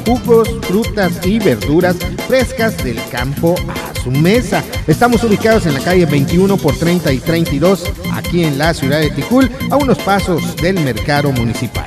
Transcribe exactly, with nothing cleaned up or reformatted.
jugos, frutas y verduras frescas del campo a su mesa. Estamos ubicados en la calle veintiuno por treinta y treinta y dos, aquí en la ciudad de Ticul, a unos pasos del mercado municipal.